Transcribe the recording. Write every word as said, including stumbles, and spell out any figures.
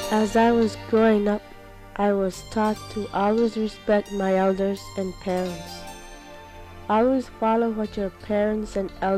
As I was growing up, I was taught to always respect my elders and parents. Always follow what your parents and elders